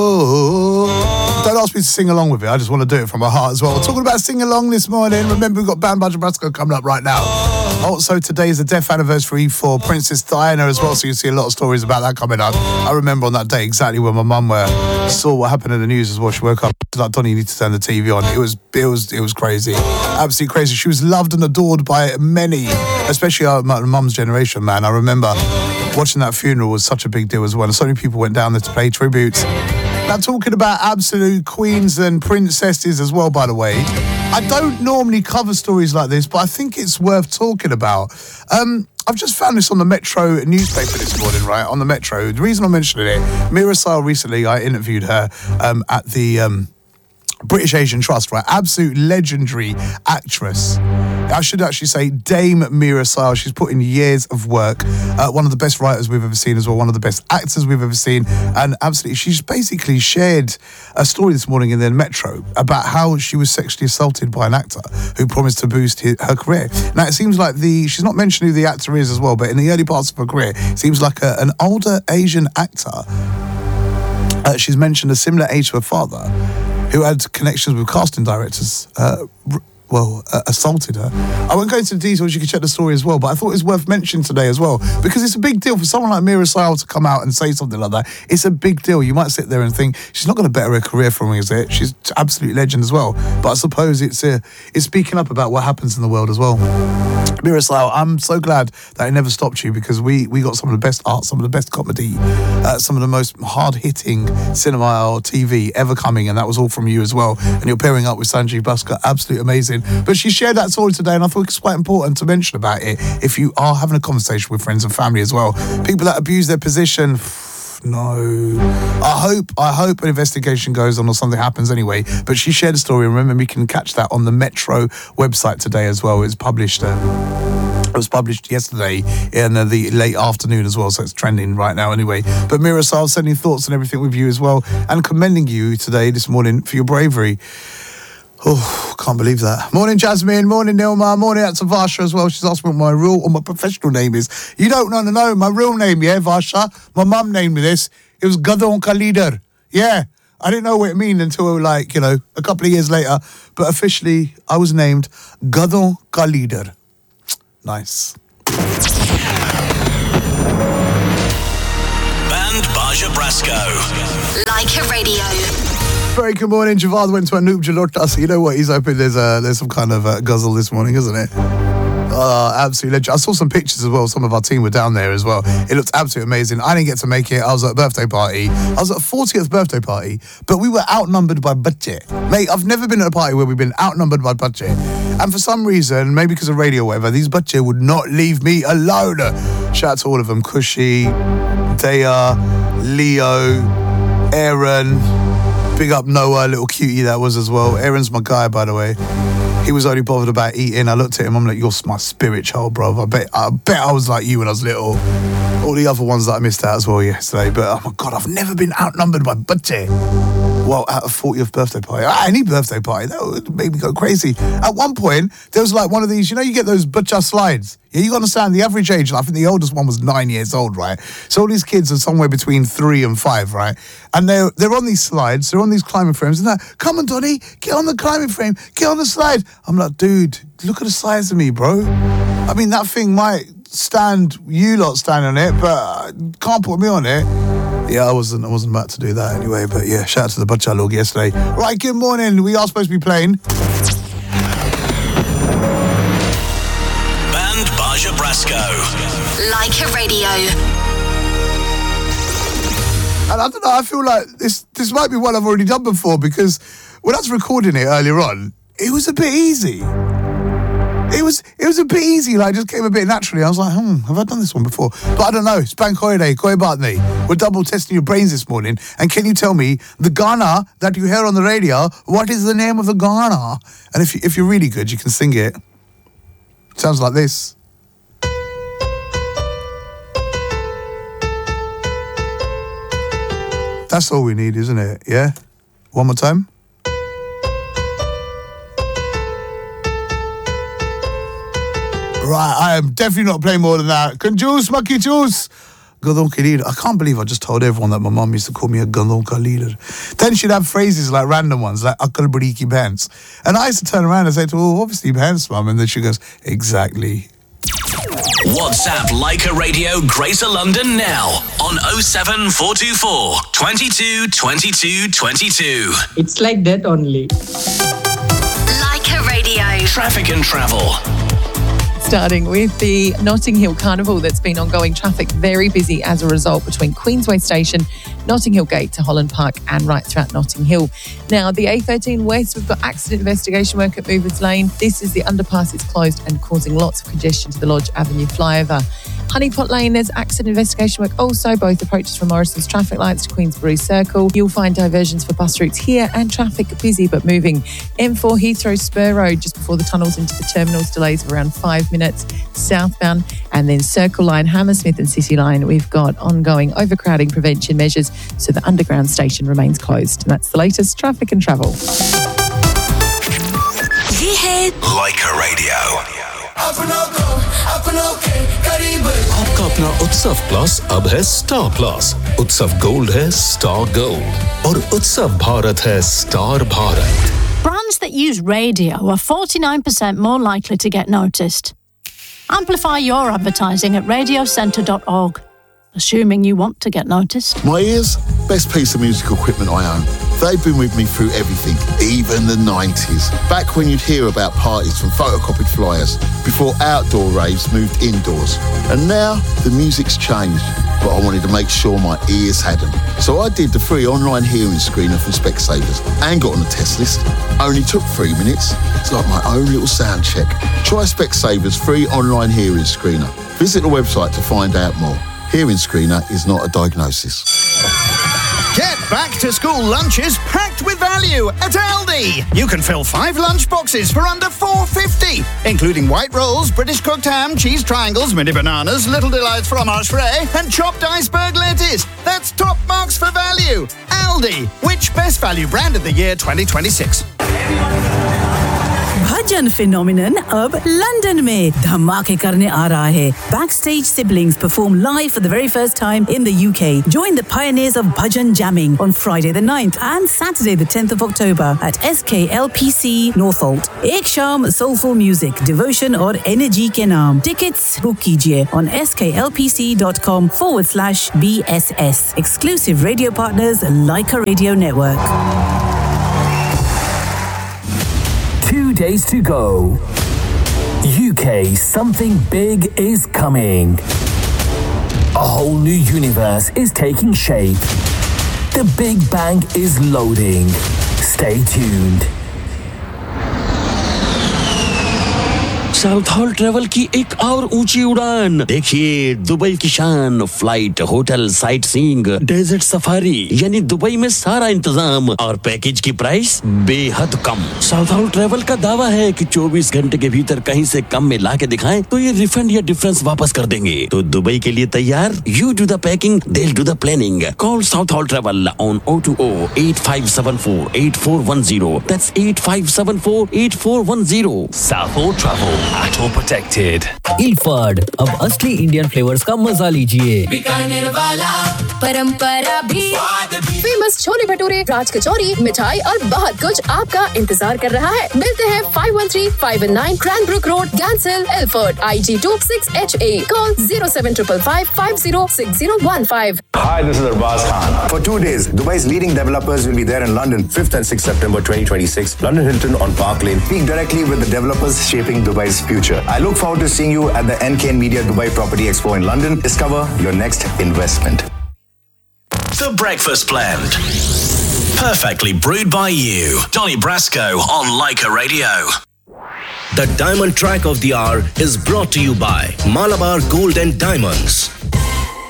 Don't ask me to sing along with it. I just want to do it from my heart as well. Talking about sing along this morning. Remember, we've got Band Baja Brasco coming up right now. Also, today is the death anniversary for Princess Diana as well, so you see a lot of stories about that coming up. I remember on that day exactly when my mum saw what happened in the news as well. She woke up like, Donnie, you need to turn the TV on. It was crazy, absolutely crazy. She was loved and adored by many, especially my mum's generation. Man, I remember watching that funeral was such a big deal as well. And so many people went down there to pay tribute. Now, talking about absolute queens and princesses as well, by the way, I don't normally cover stories like this, but I think it's worth talking about. I've just found this on the Metro newspaper this morning, right, on the Metro. The reason I'm mentioning it, Meera Syal recently, I interviewed her at the British Asian Trust, right? Absolute legendary actress. I should actually say Dame Meera Syal. She's put in years of work. One of the best writers we've ever seen as well. One of the best actors we've ever seen. And absolutely, she's basically shared a story this morning in the Metro about how she was sexually assaulted by an actor who promised to boost her career. Now, it seems like she's not mentioned who the actor is as well, but in the early parts of her career, it seems like an older Asian actor. She's mentioned a similar age to her father, who had connections with casting directors, assaulted her. I won't go into the details, you can check the story as well, but I thought it was worth mentioning today as well, because it's a big deal for someone like Meera Syal to come out and say something like that. It's a big deal. You might sit there and think, she's not going to better her career from me, is it? She's an absolute legend as well. But I suppose it's speaking up about what happens in the world as well. Meera Syal, I'm so glad that it never stopped you, because we got some of the best art, some of the best comedy, some of the most hard-hitting cinema or TV ever coming, and that was all from you as well. And you're pairing up with Sanjeev Bhaskar, absolutely amazing. But she shared that story today, and I thought it's quite important to mention about it if you are having a conversation with friends and family as well. People that abuse their position, no. I hope an investigation goes on or something happens anyway. But she shared a story, and remember, you can catch that on the Metro website today as well. It's published. It was published yesterday in the late afternoon as well, so it's trending right now anyway. But Meera Syal sending thoughts and everything with you as well, and commending you today, this morning, for your bravery. Oh, can't believe that. Morning, Jasmine. Morning, Nilma. Morning out to Varsha as well. She's asked me what my real or my professional name is. You don't want to know my real name, yeah, Varsha? My mum named me this. It was Gadon Khalidar. Yeah. I didn't know what it meant until, a couple of years later. But officially, I was named Gadon Khalidar. Nice. Band Baja Brasco. Like a radio. Very good morning. Javad went to Anoop Jalota, so you know what? He's hoping there's some kind of guzzle this morning, isn't it? Absolutely legend. I saw some pictures as well. Some of our team were down there as well. It looked absolutely amazing. I didn't get to make it. I was at a birthday party. I was at a 40th birthday party, but we were outnumbered by budget. Mate, I've never been at a party where we've been outnumbered by budget. And for some reason, maybe because of radio or whatever, these budget would not leave me alone. Shout out to all of them. Kushi, Daya, Leo, Aaron. Big up Noah, little cutie that was as well. Aaron's my guy, by the way. He was only bothered about eating. I looked at him, I'm like, you're my spirit child, bro. I bet I was like you when I was little. All the other ones that I missed out as well yesterday. But oh my God, I've never been outnumbered by budget. Well, at a 40th birthday party, any birthday party, that would make me go crazy. At one point, there was like one of these, you get those butcher slides. Yeah, you understand the average age, I think the oldest one was 9 years old, right? So all these kids are somewhere between 3 and 5, right? And they're on these slides, they're on these climbing frames, and they're like, come on, Donnie, get on the climbing frame, get on the slide. I'm like, dude, look at the size of me, bro. I mean, that thing might stand, you lot stand on it, but can't put me on it. Yeah, I wasn't about to do that anyway, but yeah, shout out to the Butcher Log yesterday. Right, good morning. We are supposed to be playing Band Baja Brasco. Like a radio. And I don't know, I feel like this might be one I've already done before, because when I was recording it earlier on, it was a bit easy. It was a bit easy, like, just came a bit naturally. I was like, have I done this one before? But I don't know. It's Bank Holiday, Koi Batni. We're double testing your brains this morning. And can you tell me, the Ghana that you hear on the radio, what is the name of the Ghana? And if you're really good, you can sing it. Sounds like this. That's all we need, isn't it? Yeah? One more time. Right, I am definitely not playing more than that. Can juice, Mucky Juice. Gadon ka leader. I can't believe I just told everyone that my mum used to call me a Gadon ka leader. Then she'd have phrases like random ones, like Akal Badi ki Bhans. And I used to turn around and say to her, oh, obviously Bhans, mum. And then she goes, exactly. WhatsApp Leica Radio Greater London now on 07424 22 22 22. It's like that only. Leica Radio. Traffic and travel. Starting with the Notting Hill Carnival that's been ongoing. Traffic very busy as a result between Queensway Station, Notting Hill Gate to Holland Park and right throughout Notting Hill. Now, the A13 West, we've got accident investigation work at Movers Lane. This is the underpass is closed and causing lots of congestion to the Lodge Avenue flyover. Honeypot Lane, there's accident investigation work also, both approaches from Morrison's traffic lights to Queensbury Circle. You'll find diversions for bus routes here and traffic busy but moving. M4 Heathrow Spur Road, just before the tunnels into the terminals, delays of around 5 minutes southbound. And then Circle Line, Hammersmith and City Line, we've got ongoing overcrowding prevention measures, so the underground station remains closed. And that's the latest traffic and travel. Leica Radio. आपका अपना उत्सव plus अब है star plus. उत्सव gold है star gold और उत्सव भारत है star Bharat. Brands that use radio are 49% more likely to get noticed. Amplify your advertising at radiocentre.org, assuming you want to get noticed. My ears, best piece of musical equipment I own. They've been with me through everything, even the 90s. Back when you'd hear about parties from photocopied flyers, before outdoor raves moved indoors. And now, the music's changed, but I wanted to make sure my ears had them. So I did the free online hearing screener from Specsavers and got on the test list. Only took 3 minutes. It's like my own little sound check. Try Specsavers free online hearing screener. Visit the website to find out more. Hearing screener is not a diagnosis. Get back to school lunches packed with value at Aldi. You can fill 5 lunch boxes for under $4.50, including white rolls, British cooked ham, cheese triangles, mini bananas, little delights fromage frais, and chopped iceberg lettuce. That's top marks for value. Aldi, which best value brand of the year 2026? Bhajan phenomenon अब London में धमाके करने आ रहा है. Backstage Siblings perform live for the very first time in the UK. Join the pioneers of bhajan jamming on Friday the 9th and Saturday the 10th of October at SKLPC Northolt. एक शाम soulful music, devotion और energy के नाम. Tickets book कीजिए on sklpc.com/BSS. Exclusive radio partners Leica Radio Network. 2 days to go. UK, something big is coming. A whole new universe is taking shape. The Big Bang is loading. Stay tuned. South hall travel की एक और ऊंची उड़ान. देखिए Dubai की शान, flight, hotel, sight seeing, desert safari, यानी Dubai में सारा इंतजाम और पैकेज की प्राइस बेहद कम. साउथ हॉल ट्रेवल का दावा है कि 24 घंटे के भीतर कहीं से कम में ला के दिखाएं तो ये रिफंड या डिफरेंस वापस कर देंगे. तो दुबई के लिए तैयार? You do the packing, they'll do the planning. Call South Hall Travel on 020-8574-8410. That's 8574-8410. South Hall Travel. Auto protected. इल्फाड, अब असली इंडियन फ्लेवर्स का मजा लीजिए. बीकानेर वाला परंपरा भी. फेमस छोले भटूरे, राज कचौरी, मिठाई और बहुत कुछ आपका इंतजार कर रहा है. मिलते हैं 513-519 Cranbrook Road, Ganshill, Ilford, IG2 6HA. Call 07555506015. Hi, this is Arbaz Khan. For 2 days, Dubai's leading developers will be there in London, 5th and 6th September 2026. London Hilton on Park Lane. Speak directly with the developers shaping Dubai's future. I look forward to seeing you at the NKN Media Dubai Property Expo in London. Discover your next investment. The Breakfast Blend. Perfectly brewed by you. Donny Brasco on Leica Radio. The Diamond Track of the Hour is brought to you by Malabar Gold and Diamonds.